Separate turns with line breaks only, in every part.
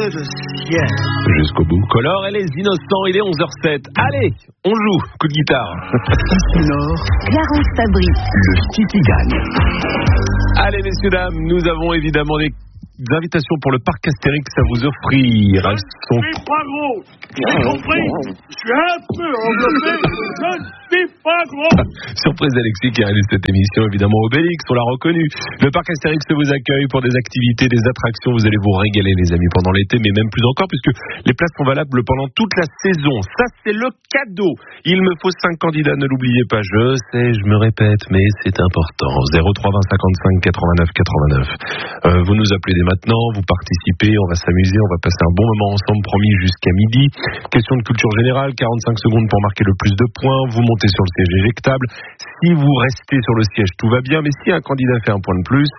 le ciel.
Jusqu'au bout. Color et les innocents, il est 11h07. Allez, on joue. Coup de guitare.
Nord,
Clarence Fabry.
le Titi gagne.
Allez, messieurs, dames, nous avons évidemment des invitations pour le parc Astérix à vous offrir. Elles sont...
Je suis pas gros, j'ai compris. Je suis un peu enveloppé, je ne suis pas gros.
Surprise d'Alexis qui réalise cette émission, évidemment Obélix, on l'a reconnu. Le parc Astérix vous accueille pour des activités, des attractions. Vous allez vous régaler, les amis, pendant l'été, mais même plus encore, puisque les places sont valables pendant toute la saison. Ça, c'est le cadeau. Il me faut 5 candidats, ne l'oubliez pas. Je sais, je me répète, mais c'est important. 03 20 55 89 89. Vous nous appelez dès maintenant, vous participez, on va s'amuser, on va passer un bon moment ensemble, promis, jusqu'à midi. Question de culture générale, 45 secondes pour marquer le plus de points. Vous montez sur le siège éjectable. Si vous restez sur le siège, tout va bien, mais si un candidat fait un point de plus...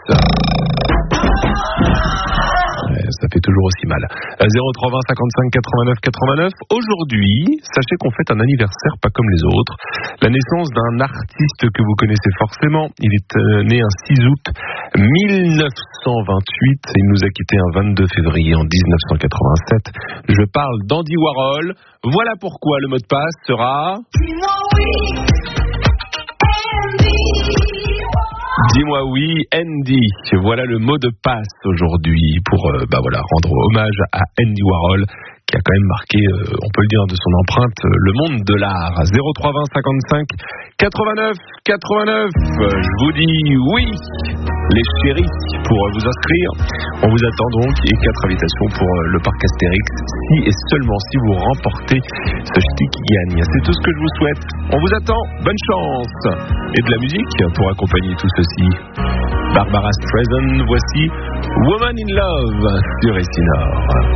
ça fait toujours aussi mal. 03 20 55 89 89. Aujourd'hui, sachez qu'on fête un anniversaire pas comme les autres. La naissance d'un artiste que vous connaissez forcément. Il est né un 6 août 1928. Il nous a quittés un 22 février en 1987. Je parle d'Andy Warhol. Voilà pourquoi le mot de passe sera... Dis-moi oui, Andy. Voilà le mot de passe aujourd'hui pour rendre hommage à Andy Warhol, qui a quand même marqué, on peut le dire de son empreinte, le monde de l'art. 03 20 55 89 89. Je vous dis oui, les chéris, pour vous inscrire. On vous attend donc, et 4 invitations pour le parc Astérix, si et seulement si vous remportez ce ch'ti qui gagne. C'est tout ce que je vous souhaite. On vous attend, bonne chance. Et de la musique pour accompagner tout ceci. Barbara Streisand, voici Woman in Love sur Essinor.